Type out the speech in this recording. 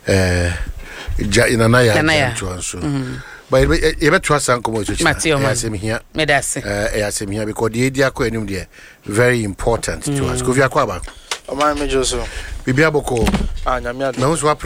Inanaya to answer. But you better trust Uncle Moses. Here. Medasi. Here because the idea there very important to us. Go via Kwaba. O ma me Joseph. Bibia boko. Nyamia. Na